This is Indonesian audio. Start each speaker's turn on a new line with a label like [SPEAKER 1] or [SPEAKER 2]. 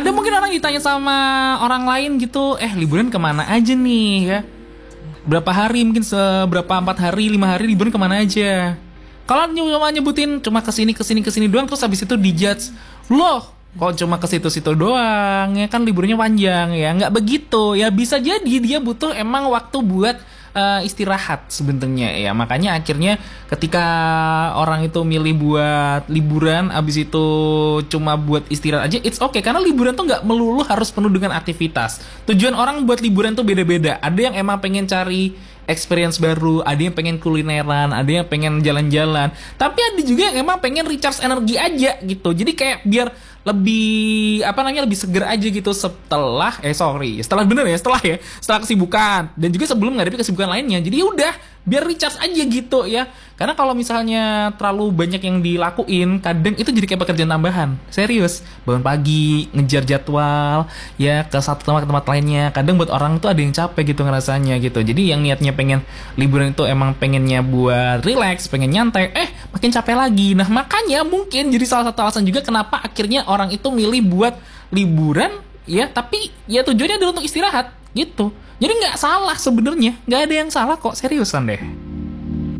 [SPEAKER 1] Ada mungkin orang ditanya sama orang lain gitu, liburan kemana aja nih ya? Berapa hari, mungkin seberapa 4 hari, 5 hari liburan kemana aja? Kalau cuma nyebutin cuma kesini doang, terus habis itu dijudge, loh kok cuma ke situ-situ doang ya kan liburnya panjang ya? Nggak begitu ya, bisa jadi dia butuh emang waktu buat istirahat sebenarnya ya. Makanya akhirnya ketika orang itu milih buat liburan abis itu cuma buat istirahat aja, it's okay, karena liburan tuh nggak melulu harus penuh dengan aktivitas. Tujuan orang buat liburan tuh beda-beda. Ada yang emang pengen cari experience baru, ada yang pengen kulineran, ada yang pengen jalan-jalan, tapi ada juga yang emang pengen recharge energi aja gitu. Jadi kayak biar lebih lebih seger aja gitu setelah kesibukan dan juga sebelum menghadapi kesibukan lainnya. Jadi udah biar recharge aja gitu ya. Karena kalau misalnya terlalu banyak yang dilakuin, kadang itu jadi kayak pekerjaan tambahan. Serius, bangun pagi, ngejar jadwal ya ke satu tempat ke tempat lainnya. Kadang buat orang tuh ada yang capek gitu ngerasanya gitu. Jadi yang niatnya pengen liburan itu emang pengennya buat relax, pengen nyantai, makin capek lagi. Nah, makanya mungkin jadi salah satu alasan juga kenapa akhirnya orang itu milih buat liburan ya, tapi ya tujuannya adalah untuk istirahat gitu. Jadi nggak salah sebenarnya, nggak ada yang salah kok, seriusan deh.